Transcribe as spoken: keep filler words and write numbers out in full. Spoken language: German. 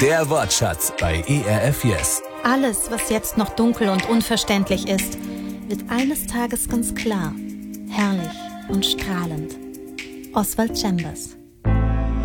Der Wortschatz bei E R F Yes. Alles, was jetzt noch dunkel und unverständlich ist, wird eines Tages ganz klar, herrlich und strahlend. Oswald Chambers.